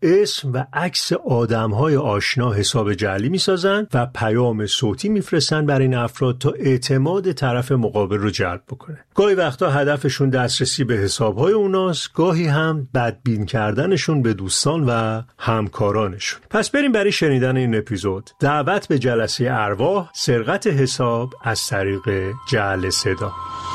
اسم و عکس آدم‌های آشنا حساب جعلی می‌سازن و پیام صوتی می‌فرستن برای این افراد تا اعتماد طرف مقابل رو جلب بکنه. گاهی وقتا هدفشون دسترسی به حساب‌های اوناست، گاهی هم بدبین کردنشون به دوستان و همکارانشون. پس بریم برای شنیدن این اپیزود. دعوت به جلسه ارواح، سرقت حساب از طریق جعل صدا.